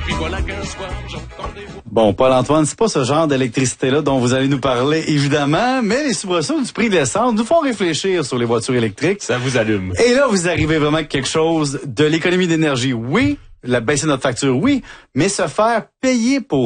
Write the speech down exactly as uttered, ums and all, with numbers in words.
puis voilà qu'un soir, j'entends des voix. Bon, Paul-Antoine, c'est pas ce genre d'électricité-là dont vous allez nous parler, évidemment, mais les soubresauts du prix de l'essence nous font réfléchir sur les voitures électriques. Ça vous allume. Et là, vous arrivez vraiment à quelque chose de l'économie d'énergie. Oui, la baisser notre facture, oui, mais se faire payer pour